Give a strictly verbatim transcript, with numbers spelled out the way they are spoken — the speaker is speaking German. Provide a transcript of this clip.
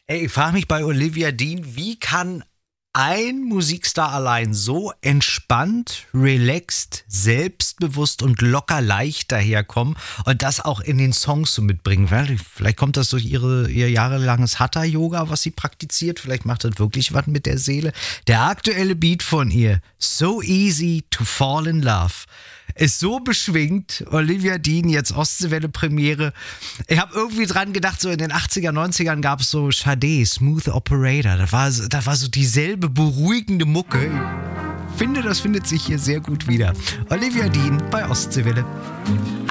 Ey, ich frage mich bei Olivia Dean, wie kann ein Musikstar allein so entspannt, relaxed, selbstbewusst und locker leicht daherkommen und das auch in den Songs so mitbringen? Vielleicht kommt das durch ihre, ihr jahrelanges Hatha-Yoga, was sie praktiziert. Vielleicht macht das wirklich was mit der Seele. Der aktuelle Beat von ihr, So Easy to Fall in Love, ist so beschwingt. Olivia Dean, jetzt Ostseewelle Premiere. Ich habe irgendwie dran gedacht, so in den achtziger, neunzigern gab es so Sade, Smooth Operator. Da war, da war so dieselbe beruhigende Mucke. Ich finde, das findet sich hier sehr gut wieder. Olivia Dean bei Ostseewelle.